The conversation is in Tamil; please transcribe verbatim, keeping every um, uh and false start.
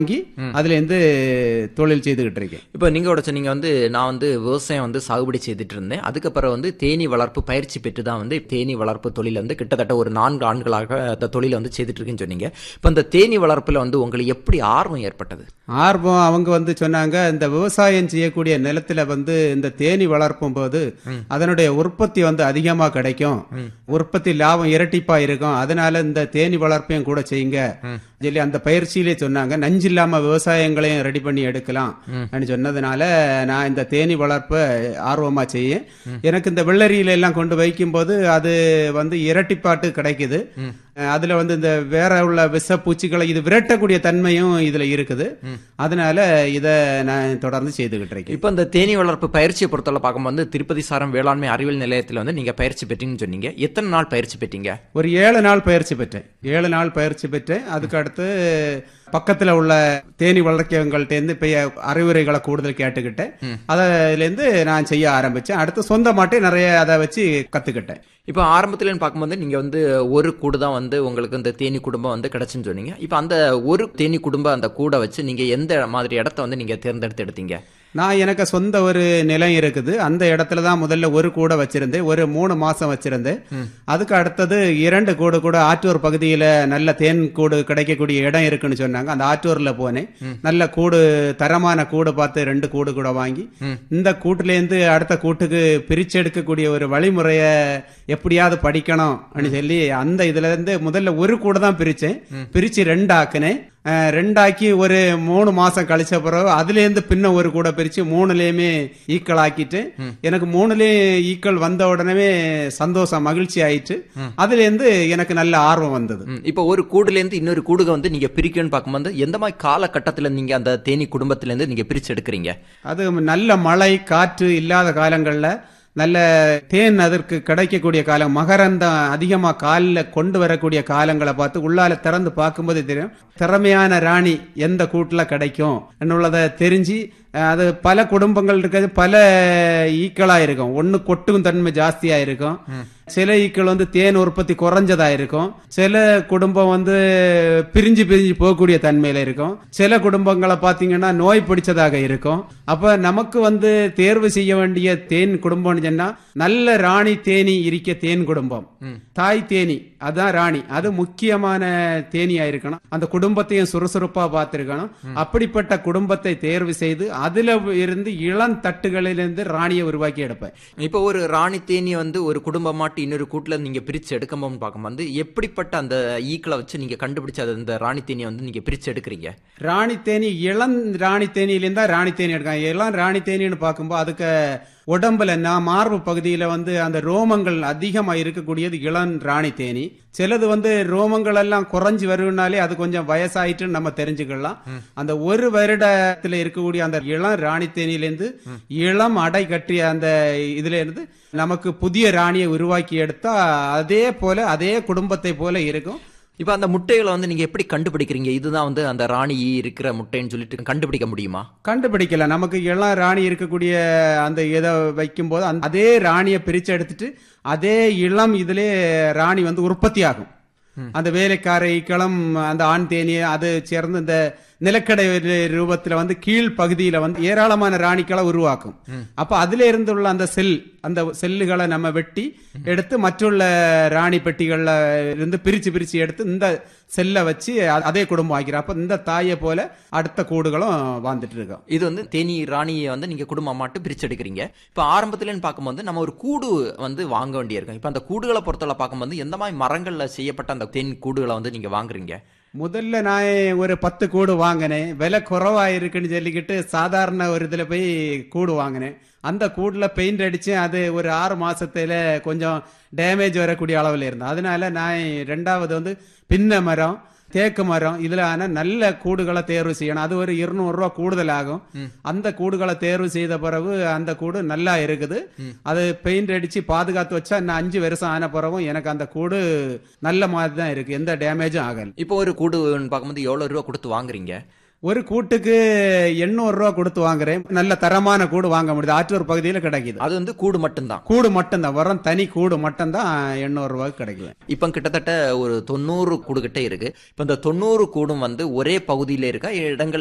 வாங்கி அதுல இருந்து தொழில் செய்துகிட்டு இருக்கேன். இப்போ நீங்க சொன்னீங்க வந்து நான் வந்து விவசாயம் வந்து சாகுபடி செய்துட்டு இருந்தேன். அதுக்கப்புறம் வந்து தேனீ வளர்ப்பு பயிற்சி பெற்று தான் வந்து தேனீ வளர்ப்பு தொழில் வந்து கிட்டத்தட்ட ஒரு நான்கு ஆண்டுகளாக அந்த தொழிலை வந்து செய்துட்டு இருக்குன்னு சொன்னீங்க. இப்போ இந்த தேனீ வளர்ப்புல வந்து உங்களுக்கு எப்படி ஆர்வம் ஏற்பட்டது? ஆர்வம் அவங்க வந்து சொன்னாங்க, இந்த விவசாயம் செய்யக்கூடிய நிலத்துல வந்து இந்த தேனி வளர்ப்பும் போது அதனுடைய உற்பத்தி வந்து அதிகமா கிடைக்கும், உற்பத்தி லாபம் இரட்டிப்பா இருக்கும், அதனால இந்த தேனி வளர்ப்பையும் கூட செய்யுங்க சொல்லி அந்த பயிற்சியிலே சொன்னாங்க. நஞ்சு இல்லாம விவசாயங்களையும் ரெடி பண்ணி எடுக்கலாம் சொன்னதுனால நான் இந்த தேனி வளர்ப்பை ஆர்வமா செய்ய, எனக்கு இந்த வெள்ளரியில எல்லாம் கொண்டு வைக்கும் போது அது வந்து இரட்டிப்பாட்டு கிடைக்குது. அதுல வந்து இந்த வேற உள்ள விஷ பூச்சிகளை இது விரட்டக்கூடிய தன்மையும் இதுல இருக்குது. அதனால இத நான் தொடர்ந்து செய்துகிட்டு இருக்கேன். இப்ப இந்த தேனீ வளர்ப்பு பயிற்சியை பொறுத்தவரை பார்க்கும்போது திருப்பதி சாரம் வேளாண்மை அறிவியல் நிலையத்தில் வந்து நீங்க பயிற்சி பெற்றீங்கன்னு சொன்னீங்க. எத்தனை நாள் பயிற்சி பெற்றீங்க? ஒரு ஏழு நாள் பயிற்சி பெற்றேன். ஏழு நாள் பயிற்சி பெற்றேன். அதுக்கு அடுத்து பக்கத்துல உள்ள தேனி வளர்க்கவங்கள்ட்ட இருந்து இப்ப அறிவுரைகளை கூடுதல் கேட்டுக்கிட்டேன். அதுல இருந்து நான் செய்ய ஆரம்பிச்சேன். அடுத்து சொந்தமாட்டே நிறைய அதை வச்சு கத்துக்கிட்டேன். இப்போ ஆரம்பத்துல பார்க்கும்போது நீங்க வந்து ஒரு கூடு தான் வந்து உங்களுக்கு இந்த தேனி குடும்பம் வந்து கிடைச்சுன்னு சொன்னீங்க. இப்போ அந்த ஒரு தேனி குடும்பம் அந்த கூடை வச்சு நீங்க எந்த மாதிரி இடத்த வந்து நீங்க தேர்ந்தெடுத்து எடுத்தீங்க? நான் எனக்கு சொந்த ஒரு நிலம் இருக்குது. அந்த இடத்துல தான் முதல்ல ஒரு கூடை வச்சிருந்தேன். ஒரு மூணு மாசம் வச்சிருந்தேன். அதுக்கு அடுத்தது இரண்டு கூடு கூட ஆற்றூர் பகுதியில நல்ல தேன் கூடு கிடைக்கக்கூடிய இடம் இருக்குன்னு சொன்னாங்க. அந்த ஆற்றூர்ல போனேன். நல்ல கூடு, தரமான கூடு பார்த்து ரெண்டு கூடு கூட வாங்கி இந்த கூட்டுல இருந்து அடுத்த கூட்டுக்கு பிரிச்சு எடுக்கக்கூடிய ஒரு வழிமுறைய எப்படியாவது படிக்கணும் அப்படின்னு சொல்லி அந்த இதுல இருந்து முதல்ல ஒரு கூடை தான் பிரிச்சேன். பிரிச்சு ரெண்டு ஆக்குனேன். ரெண்டாக்கி ஒரு மூணு மாசம் கழிச்ச பிறகு அதுல இருந்து பின்ன ஒரு கூட பிரிச்சு மூணுலயுமே ஈக்கள் ஆக்கிட்டு எனக்கு மூணுலயும் ஈக்கள் வந்த உடனே சந்தோஷம், மகிழ்ச்சி ஆயிட்டு அதுல இருந்து எனக்கு நல்ல ஆர்வம் வந்தது. இப்ப ஒரு கூடுல இருந்து இன்னொரு கூடுக வந்து நீங்க பிரிக்கணும்னு பார்க்கும்போது எந்த மாதிரி காலகட்டத்துல நீங்க அந்த தேனி குடும்பத்துல இருந்து நீங்க பிரிச்சு எடுக்கிறீங்க? அது நல்ல மழை காற்று இல்லாத காலங்கள்ல நல்ல தேன் அதற்கு கிடைக்கக்கூடிய காலம், மகரந்தம் அதிகமா காலில் கொண்டு வரக்கூடிய காலங்களை பார்த்து உள்ளால திறந்து பார்க்கும்போது தெரியும் திறமையான ராணி எந்த கூட்டுல கிடைக்கும் என்னுள்ளதை தெரிஞ்சு, அது பல குடும்பங்கள் இருக்கிறது பல ஈக்களா இருக்கும். ஒன்னு கொட்டும் தன்மை ஜாஸ்தியா இருக்கும், சில ஈக்கள் வந்து தேன் உற்பத்தி குறைஞ்சதா இருக்கும், சில குடும்பம் வந்து பிரிஞ்சு பிரிஞ்சு போகக்கூடிய தன்மையில இருக்கும், சில குடும்பங்களை பாத்தீங்கன்னா நோய் பிடிச்சதாக இருக்கும். அப்ப நமக்கு வந்து தேர்வு செய்ய வேண்டிய தேன் குடும்பம்னு சொன்னா நல்ல ராணி தேனி இருக்க தேன் குடும்பம், தாய் தேனி அதான் ராணி, அது முக்கியமான தேனியா இருக்கணும். அந்த குடும்பத்தையும் சுறுசுறுப்பா பார்த்திருக்கணும். அப்படிப்பட்ட குடும்பத்தை தேர்வு செய்து அதுல இருந்து இளம் தட்டுகளிலிருந்து ராணியை உருவாக்கி எடுப்பேன். இப்போ ஒரு ராணி தேனி வந்து ஒரு குடும்பமாட்டு இன்னொரு கூட்டுல நீங்க பிரிச்சு எடுக்கும்போது பார்க்கும்போது எப்படிப்பட்ட அந்த ஈக்களை வச்சு நீங்க கண்டுபிடிச்ச அந்த ராணி தேனியை வந்து நீங்க பிரிச்சு எடுக்கிறீங்க? ராணி தேனி இளம் ராணி தேனியிலிருந்தா ராணி தேனி எடுக்காங்க. இளம் ராணி தேனின்னு பார்க்கும்போது அதுக்கு உடம்புல நான் மார்பு பகுதியில வந்து அந்த ரோமங்கள் அதிகமா இருக்கக்கூடியது இளம் ராணி தேனி. சிலது வந்து ரோமங்கள் எல்லாம் குறைஞ்சு வருவனாலே அது கொஞ்சம் வயசாயிட்டுன்னு நம்ம தெரிஞ்சுக்கலாம். அந்த ஒரு வருடத்துல இருக்கக்கூடிய அந்த இளம் ராணி தேனியிலிருந்து இளம் அடை கட்டிய அந்த இதுல இருந்து நமக்கு புதிய ராணியை உருவாக்கி எடுத்தா அதே போல அதே குடும்பத்தை போல இருக்கும். இப்ப அந்த முட்டைகளை வந்து நீங்க எப்படி கண்டுபிடிக்கிறீங்க? இதுதான் வந்து அந்த ராணி இருக்கிற முட்டைன்னு சொல்லிட்டு கண்டுபிடிக்க முடியுமா? கண்டுபிடிக்கல. நமக்கு எல்லாம் ராணி இருக்கக்கூடிய அந்த இதை வைக்கும் போது அதே ராணியை பிரிச்சு எடுத்துட்டு அதே இளம் இதுல ராணி வந்து உற்பத்தி ஆகும். அந்த வேலைக்கார ஈக்களம் அந்த ஆண் தேனியை அது சேர்ந்து இந்த நிலக்கடை ரூபத்துல வந்து கீழ் பகுதியில வந்து ஏராளமான ராணிக்களை உருவாக்கும். அப்ப அதுல இருந்து உள்ள அந்த செல், அந்த செல்லுகளை நம்ம வெட்டி எடுத்து மற்றுள்ள ராணி பெட்டிகள்ல இருந்து பிரிச்சு பிரிச்சு எடுத்து இந்த செல்லை வச்சு அதே குடும்பம் ஆகிறோம். அப்ப இந்த தாயை போல அடுத்த கூடுகளும் வாழ்ந்துட்டு இருக்கோம். இது வந்து தேனி ராணியை வந்து நீங்க குடும்பம் மட்டும் பிரிச்சு எடுக்கிறீங்க. இப்ப ஆரம்பத்துலன்னு பார்க்கும்போது நம்ம ஒரு கூடு வந்து வாங்க வேண்டியிருக்கும். இப்ப அந்த கூடுகளை பொறுத்தவரை பார்க்கும்போது எந்த மாதிரி மரங்கள்ல செய்யப்பட்ட அந்த தேனி கூடுகளை வந்து நீங்க வாங்குறீங்க? முதல்ல நான் ஒரு பத்து கூடு வாங்கினேன். விலை குறைவா இருக்குன்னு சொல்லிக்கிட்டு சாதாரண ஒரு இதுல போய் கூடு வாங்கினேன். அந்த கூடுல பெயிண்ட் அடிச்சு அது ஒரு ஆறு மாசத்துல கொஞ்சம் டேமேஜ் வரக்கூடிய அளவில் இருந்தது. அதனால நான் ரெண்டாவது வந்து பின்ன மரம், தேக்கு மரம் இதுல ஆன நல்ல கூடுகளை தேர்வு செய்யணும். அது ஒரு இருநூறு ரூபா கூடுதல் ஆகும். அந்த கூடுகளை தேர்வு செய்த பிறகு அந்த கூடு நல்லா இருக்குது. அது பெயிண்ட் அடிச்சு பாதுகாத்து வச்சா இன்னும் அஞ்சு வருஷம் ஆன பிறகும் எனக்கு அந்த கூடு நல்ல மாதிரி தான் இருக்கு, எந்த டேமேஜும் ஆகல. இப்போ ஒரு கூடு பார்க்கும்போது எவ்வளவு ரூபா கொடுத்து வாங்குறீங்க? ஒரு கூட்டுக்கு எண்ணூறு ரூபா கொடுத்து வாங்குறேன். நல்ல தரமான கூடு வாங்க முடியுது. ஆற்றூர் பகுதியில் கிடைக்குது. அது வந்து கூடு மட்டும்தான். கூடு மட்டும்தான் வரும். தனி கூடு மட்டும்தான் எண்ணூறு ரூபாய்க்கு கிடைக்குது. இப்ப கிட்டத்தட்ட ஒரு தொண்ணூறு கூடு கிட்ட இருக்கு. இப்ப இந்த தொண்ணூறு கூடும் வந்து ஒரே பகுதியில இருக்கா, இடங்கள்